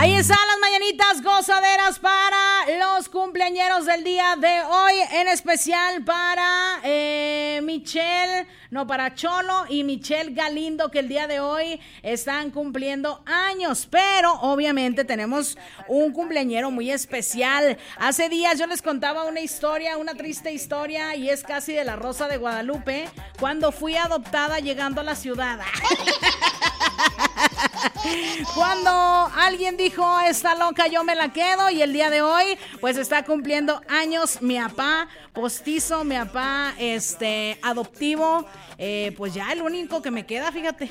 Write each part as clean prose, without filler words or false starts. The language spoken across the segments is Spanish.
Ahí están las mañanitas gozaderas para los cumpleañeros del día de hoy, en especial para para Cholo y Michelle Galindo, que el día de hoy están cumpliendo años, pero obviamente tenemos un cumpleañero muy especial. Hace días yo les contaba una historia, una triste historia, y es casi de la Rosa de Guadalupe, cuando fui adoptada llegando a la ciudad. Cuando alguien dijo, esta loca yo me la quedo, y el día de hoy pues está cumpliendo años mi papá postizo, mi papá adoptivo, pues ya el único que me queda, fíjate.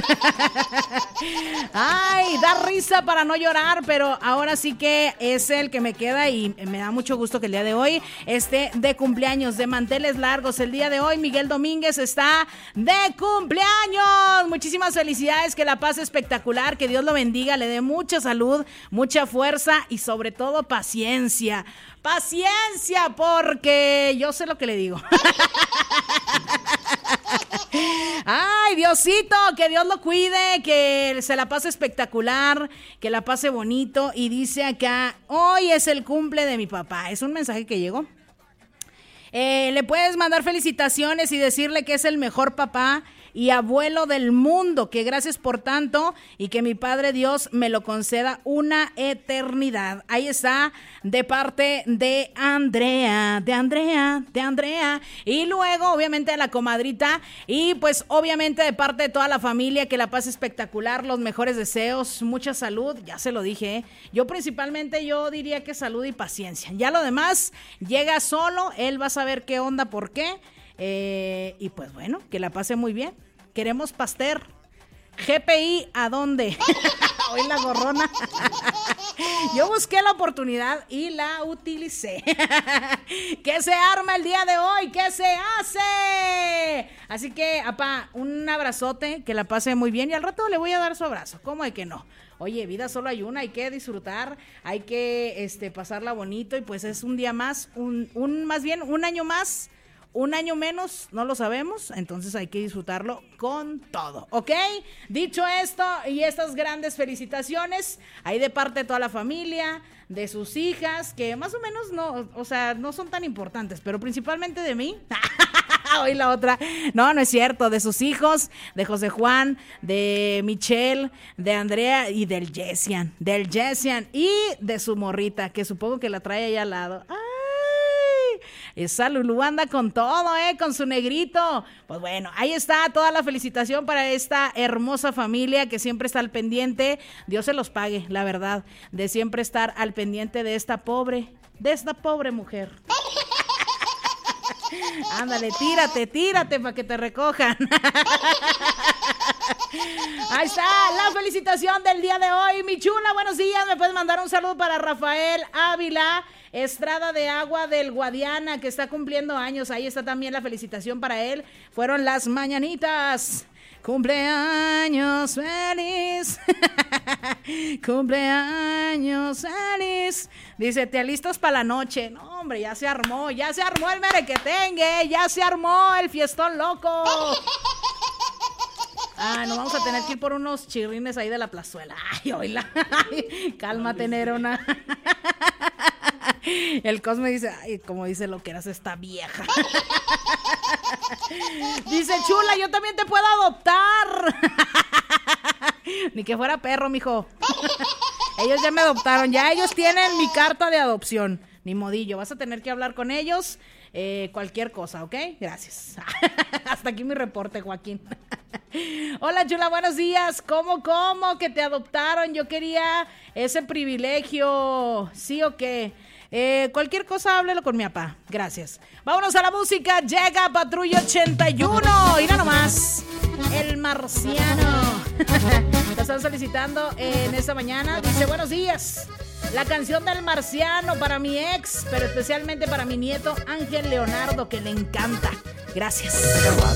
Ay, da risa para no llorar, pero ahora sí que es el que me queda, y me da mucho gusto que el día de hoy esté de cumpleaños, de manteles largos. El día de hoy Miguel Domínguez está de cumpleaños. Muchísimas felicidades, que la pase espectacular, que Dios lo bendiga, le dé mucha salud, mucha fuerza y sobre todo paciencia. Paciencia, porque yo sé lo que le digo. Ay, Diosito, que Dios lo cuide, que se la pase espectacular, que la pase bonito. Y dice acá, hoy es el cumple de mi papá. Es un mensaje que llegó. Le puedes mandar felicitaciones y decirle que es el mejor papá y abuelo del mundo, que gracias por tanto y que mi Padre Dios me lo conceda una eternidad. Ahí está, de parte de Andrea, y luego obviamente de la comadrita, y pues obviamente de parte de toda la familia, que la pase espectacular, los mejores deseos, mucha salud, ya se lo dije, ¿eh? Yo principalmente yo diría que salud y paciencia, ya lo demás llega solo, él va a saber qué onda, por qué. Y pues bueno, que la pase muy bien. Queremos pastel. GPI, ¿a dónde? Hoy la gorrona. Yo busqué la oportunidad y la utilicé. ¿Qué se arma el día de hoy? ¿Qué se hace? Así que, apá, un abrazote, que la pase muy bien, y al rato le voy a dar su abrazo. ¿Cómo de que no? Oye, vida solo hay una, hay que disfrutar, hay que pasarla bonito, y pues es un día más, más bien un año más. Un año menos, no lo sabemos, entonces hay que disfrutarlo con todo, ¿ok? Dicho esto y estas grandes felicitaciones, ahí de parte de toda la familia, de sus hijas, que más o menos no son tan importantes, pero principalmente de mí. Hoy la otra, no es cierto, de sus hijos, de José Juan, de Michelle, de Andrea y del Jessian, y de su morrita, que supongo que la trae ahí al lado. Esa Lulú anda con todo, con su negrito. Pues bueno, ahí está toda la felicitación para esta hermosa familia que siempre está al pendiente. Dios se los pague, la verdad, de siempre estar al pendiente de esta pobre mujer. Ándale, tírate para que te recojan. Ahí está la felicitación del día de hoy, mi chula, buenos días. Me puedes mandar un saludo para Rafael Ávila Estrada de Agua del Guadiana, que está cumpliendo años. Ahí está también la felicitación para él. Fueron las mañanitas. Cumpleaños feliz. Cumpleaños feliz. Dice, ¿te alistas para la noche? No, hombre, ya se armó el merequetengue, ya se armó el fiestón loco. Nos vamos a tener que ir por unos chirrines ahí de la plazuela. Ay, oíla. Cálmate, Nerona. El Cosme dice, ay, como dice lo que eras esta vieja. Dice, chula, yo también te puedo adoptar. Ni que fuera perro, mijo. Ellos ya me adoptaron, ya ellos tienen mi carta de adopción. Ni modillo, vas a tener que hablar con ellos. Cualquier cosa, ¿ok? Gracias. Hasta aquí mi reporte, Joaquín. Hola, chula, buenos días. ¿Cómo que te adoptaron? Yo quería ese privilegio. ¿Sí o qué? Cualquier cosa, háblelo con mi papá. Gracias. Vámonos a la música. Llega Patrulla 81. Mira nomás. El marciano. Lo están solicitando en esta mañana. Dice, buenos días. La canción del marciano para mi ex, pero especialmente para mi nieto Ángel Leonardo, que le encanta. Gracias.